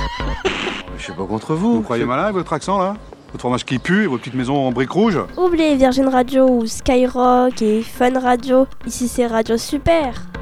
Je suis pas contre vous. Vous croyez malin avec votre accent là? Votre fromage qui pue et vos petites maisons en briques rouges? Oubliez Virgin Radio ou Skyrock et Fun Radio. Ici c'est Radio Super.